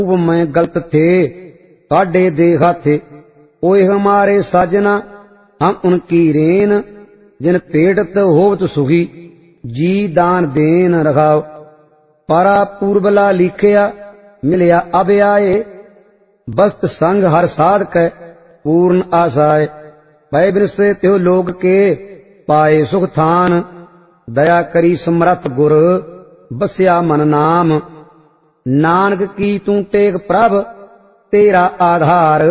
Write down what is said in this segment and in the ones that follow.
में गलत थे काढ़े दे हाथे। ओए हमारे साजना हम उनकी रेन, जिन पेटत होवत सुखी जी दान देन रखाओ। पारा पूर्वला लिखिया मिलिया अब आए, बस्त संग हर साध कै पूर्ण आसाए। पै बिरसे त्यो लोग के पाए सुख थान, दया करी समरथ गुर बस्या मन नाम। नानक की तू टेक प्रभ तेरा आधार,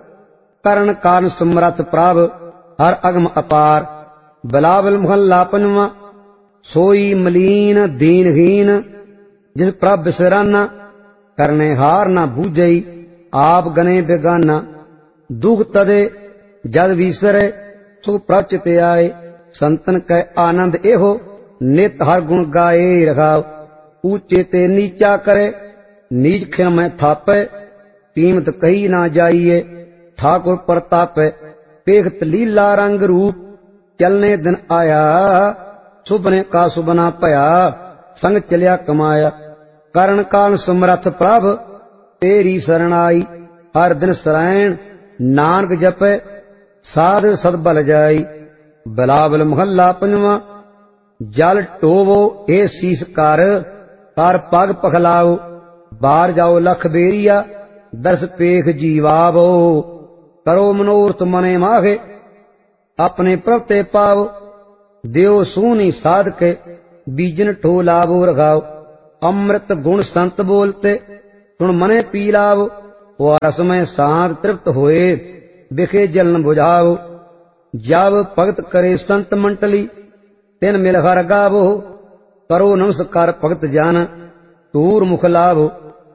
करण कारण समरथ प्रभ हर अगम अपार। बिलावल मुहल्ला पंजवा। सोई मलीन दीनहीन जिस प्रभ बिसराना, करने हार ना बूझई आप गने बेगाना। दुख तदे जद विसरे सुख प्रभ चित आए, संतन कै आनंद एहो नित हर गुण गाए रखाओ। ऊंचे ते नीचा करे नीच खिन में थापे, कीमत कही ना जाइए ठाकुर प्रतापे। पेखत लीला रंग रूप चलने दिन आया, सुबने का सुबना पया संग चलिया कमाया। करण काल समरथ प्रभ तेरी शरण आई, हर दिन सरायण नानक जपे साध सदबल जाई। बिलावल मुहल्ला पंजवा। जल टोवो ए शीस कर पग पखलाओ, बार जाओ लख बेरिया दस पेख जीवावो। करो मनोरथ मने माहे अपने प्रभ ते पावो, देव सूनी साध के बीजन ठोलावो रखाओ। अमृत गुण संत बोलते सुन मने पी लावो, वो रस में शांत तृप्त होए बिखे जलन बुझाओ। जब भगत करे संत मंडली तिन मिल हर गावो, करो नमस्कार भगत जान तूर मुख लावो।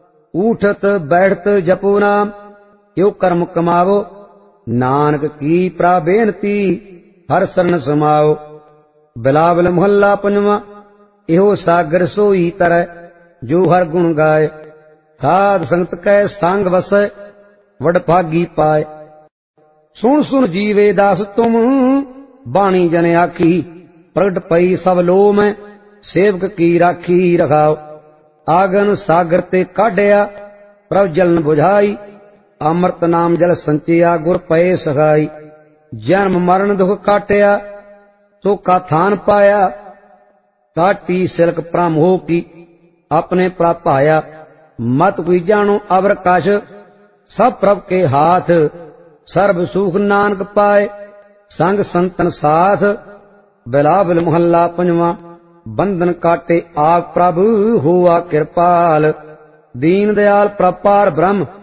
उठत बैठत जपो नाम यो कर्म कमावो, नानक की प्राबेनती हर शरण समाओ। बिलावल मुहल्ला पंजवा। एहो सागर सोई तरह जो हर गुण गाए, साध संगत कै संग वसै वड भागी पाए। सुन सुन जीवे दास तुम बाणी जन आखी, प्रगट पई सब लो में सेवक की राखी रखाओ। आगन सागर ते काढ़िया प्रभ जलन बुझाई, अमृत नाम जल संचिया गुर पए सखाई। जन्म मरण दुख काटिया सो का थान पाया, काटी सिलक प्रमोह की अपने प्राप आया। मत कोई जानो अवर कश सब प्रभ के हाथ, सर्व सुख नानक पाए संग संतन साथ। बिलावल मुहल्ला पंजवा। बंधन काटे आप प्रभु हुआ कृपाल, दीन दयाल प्रपार ब्रह्म